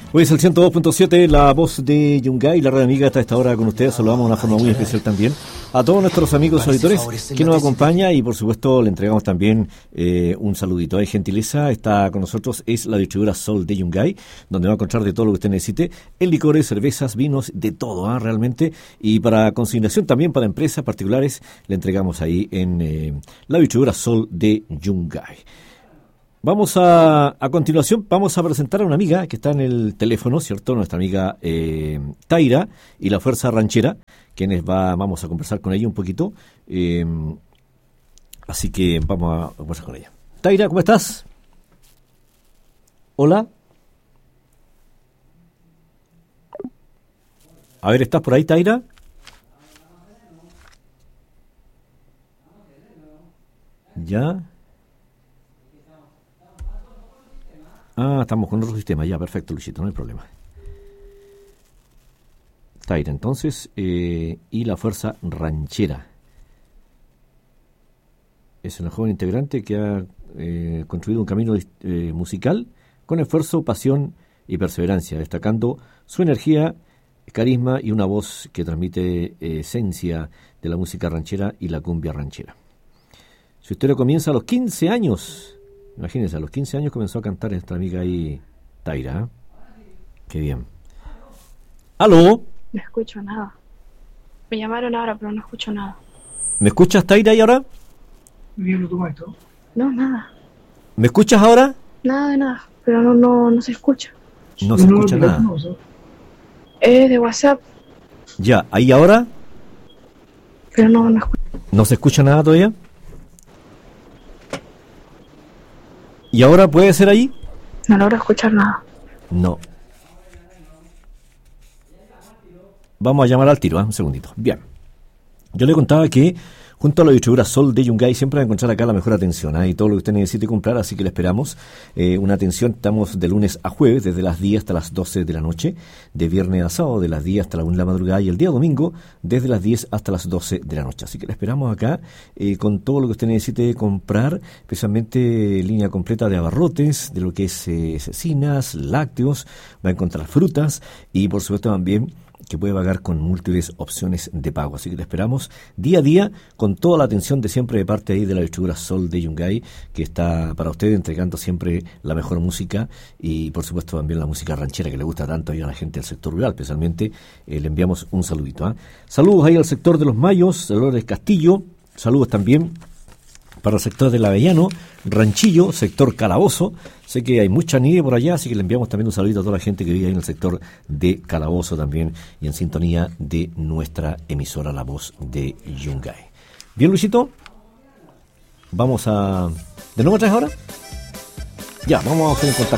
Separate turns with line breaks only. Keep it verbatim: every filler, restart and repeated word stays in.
Hoy es el ciento dos punto siete, la voz de Yungay, la radio amiga hasta esta hora con ustedes. Saludamos de una forma muy especial también a todos nuestros amigos auditores que nos acompañan y por supuesto le entregamos también eh, un saludito. De gentileza está con nosotros, es la distribuidora Sol de Yungay, donde va a encontrar de todo lo que usted necesite, en licores, cervezas, vinos, de todo, ¿eh? realmente. Y para consignación también para empresas particulares, le entregamos ahí en eh, la distribuidora Sol de Yungay. Vamos a, a continuación, vamos a presentar a una amiga que está en el teléfono, ¿cierto? Nuestra amiga eh, Taira y la Fuerza Ranchera, quienes va, vamos a conversar con ella un poquito. Eh, así que vamos a conversar con ella. Taira, ¿cómo estás? Hola. A ver, ¿estás por ahí, Taira? ¿Ya? Ah, estamos con otro sistema, ya, perfecto, Luisito, no hay problema. Taira, entonces, eh, y la Fuerza Ranchera. Es una joven integrante que ha eh, construido un camino eh, musical con esfuerzo, pasión y perseverancia, destacando su energía, carisma y una voz que transmite eh, esencia de la música ranchera y la cumbia ranchera. Su historia comienza a los quince años. Imagínense, a los quince años comenzó a cantar esta amiga ahí, Taira. ¿Eh? Qué bien. ¿Aló?
No escucho nada. Me llamaron ahora, pero no escucho nada.
¿Me escuchas, Taira, y ahora?
No, nada.
¿Me escuchas ahora?
Nada de nada, pero no, no, no se escucha.
No se escucha nada.
Es de WhatsApp.
Ya, ¿ahí ahora?
Pero no, no escucho.
¿No se escucha nada todavía? ¿Y ahora puede ser ahí?
No logro escuchar nada.
No. Vamos a llamar al tiro, ¿eh? Un segundito. Bien. Yo le contaba que junto a la distribuidora Sol de Yungay siempre va a encontrar acá la mejor atención, ¿eh? Y todo lo que usted necesite comprar, así que le esperamos. Eh, una atención, estamos de lunes a jueves, desde las diez hasta las doce de la noche, de viernes a sábado, de las diez hasta la una de la madrugada, y el día domingo, desde las diez hasta las doce de la noche. Así que le esperamos acá eh, con todo lo que usted necesite comprar, especialmente línea completa de abarrotes, de lo que es eh, cecinas, lácteos, va a encontrar frutas y por supuesto también que puede pagar con múltiples opciones de pago. Así que te esperamos día a día con toda la atención de siempre de parte ahí de la distribuidora Sol de Yungay, que está para usted entregando siempre la mejor música y por supuesto también la música ranchera que le gusta tanto ahí a la gente del sector rural. Especialmente eh, le enviamos un saludito. ¿eh? Saludos ahí al sector de Los Mayos, Dolores Castillo, saludos también para el sector del Avellano, Ranchillo, sector Calabozo. Sé que hay mucha nieve por allá, así que le enviamos también un saludito a toda la gente que vive ahí en el sector de Calabozo también y en sintonía de nuestra emisora La Voz de Yungay. Bien, Luisito, vamos a... ¿De nuevo atrás ahora? Ya, vamos a hacer en contacto.